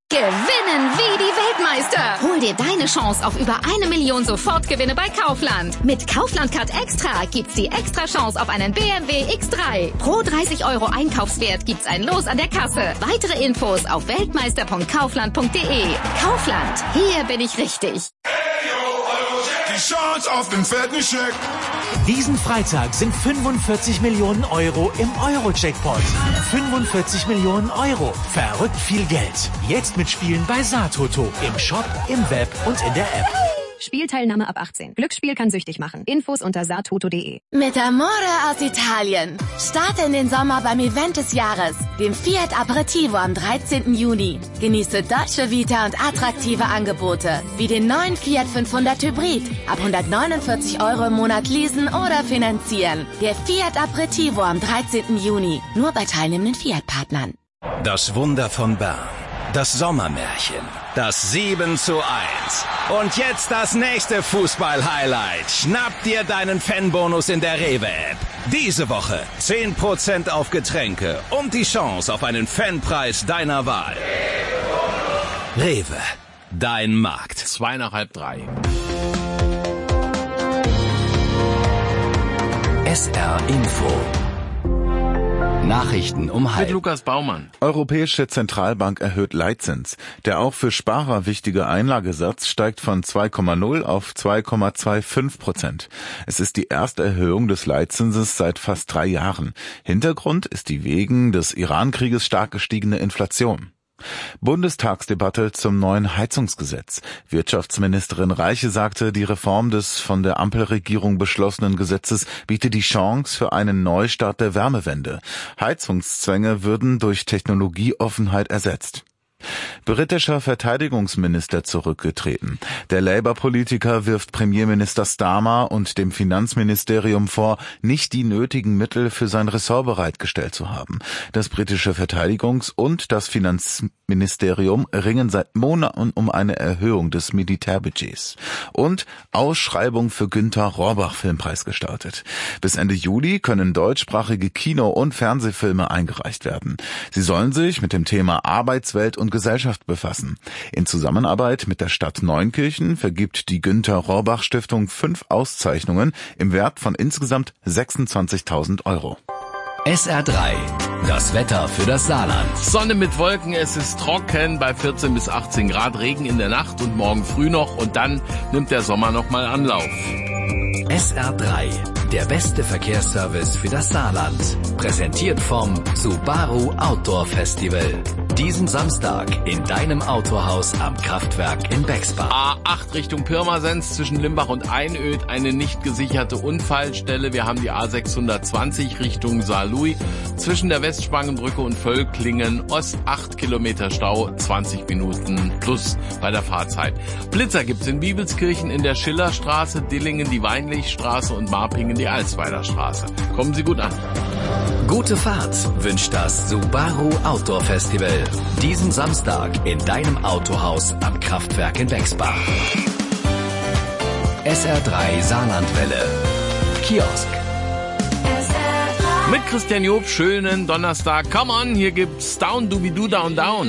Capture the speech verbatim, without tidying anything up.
Gewinnen wie die Weltmeister. Hol dir deine Chance auf über eine Million Sofortgewinne bei Kaufland. Mit Kaufland Card Extra gibt's die extra Chance auf einen B M W X drei. Pro dreißig Euro Einkaufswert gibt's ein Los an der Kasse. Weitere Infos auf weltmeister punkt kaufland punkt de. Kaufland, hier bin ich richtig. Die Chance auf den fetten Scheck. Diesen Freitag sind fünfundvierzig Millionen Euro im Euro-Jackpot. fünfundvierzig Millionen Euro. Verrückt viel Geld. Jetzt mitspielen bei Satoto. Im Shop, im Web und in der App. Spielteilnahme ab achtzehn. Glücksspiel kann süchtig machen. Infos unter satoto punkt de. Mit Amore aus Italien. Starte in den Sommer beim Event des Jahres, dem Fiat Aperitivo am dreizehnten Juni. Genieße Dolce Vita und attraktive Angebote, wie den neuen Fiat fünfhundert Hybrid. Ab hundertneunundvierzig Euro im Monat leasen oder finanzieren. Der Fiat Aperitivo am dreizehnten Juni. Nur bei teilnehmenden Fiat-Partnern. Das Wunder von Bern. Das Sommermärchen. Das sieben zu eins. Und jetzt das nächste Fußball-Highlight. Schnapp dir deinen Fanbonus in der Rewe-App. Diese Woche zehn Prozent auf Getränke und die Chance auf einen Fanpreis deiner Wahl. Rewe, dein Markt. Zwei nach halb drei. S R Info. Nachrichten um halb. Mit Lukas Baumann. Europäische Zentralbank erhöht Leitzins. Der auch für Sparer wichtige Einlagesatz steigt von zwei Komma null auf zwei Komma fünfundzwanzig Prozent. Es ist die erste Erhöhung des Leitzinses seit fast drei Jahren. Hintergrund ist die wegen des Iran-Krieges stark gestiegene Inflation. Bundestagsdebatte zum neuen Heizungsgesetz. Wirtschaftsministerin Reiche sagte, die Reform des von der Ampelregierung beschlossenen Gesetzes biete die Chance für einen Neustart der Wärmewende. Heizungszwänge würden durch Technologieoffenheit ersetzt. Britischer Verteidigungsminister zurückgetreten. Der Labour-Politiker wirft Premierminister Starmer und dem Finanzministerium vor, nicht die nötigen Mittel für sein Ressort bereitgestellt zu haben. Das britische Verteidigungs- und das Finanzministerium ringen seit Monaten um eine Erhöhung des Militärbudgets. Und Ausschreibung für Günter Rohrbach Filmpreis gestartet. Bis Ende Juli können deutschsprachige Kino- und Fernsehfilme eingereicht werden. Sie sollen sich mit dem Thema Arbeitswelt und Gesellschaft befassen. In Zusammenarbeit mit der Stadt Neunkirchen vergibt die Günter Rohrbach Stiftung fünf Auszeichnungen im Wert von insgesamt sechsundzwanzigtausend Euro. S R drei. Das Wetter für das Saarland. Sonne mit Wolken, es ist trocken bei vierzehn bis achtzehn Grad, Regen in der Nacht und morgen früh noch und dann nimmt der Sommer nochmal Anlauf. S R drei. Der beste Verkehrsservice für das Saarland. Präsentiert vom Subaru Outdoor Festival. Diesen Samstag in deinem Autohaus am Kraftwerk in Bexbach. A acht Richtung Pirmasens zwischen Limbach und Einöd, eine nicht gesicherte Unfallstelle. Wir haben die A sechshundertzwanzig Richtung Saarlouis zwischen der Westspangenbrücke und Völklingen. Ost acht Kilometer Stau, zwanzig Minuten plus bei der Fahrzeit. Blitzer gibt's in Bibelskirchen, in der Schillerstraße, Dillingen die Weinlichstraße und Marpingen die Alsweiler Straße. Kommen Sie gut an. Gute Fahrt wünscht das Subaru Outdoor Festival. Diesen Samstag in deinem Autohaus am Kraftwerk in Bexbach. S R drei Saarlandwelle. Kiosk. Mit Christian Job, schönen Donnerstag. Come on, hier gibt's Down, Doobie-Doo, Down, Down.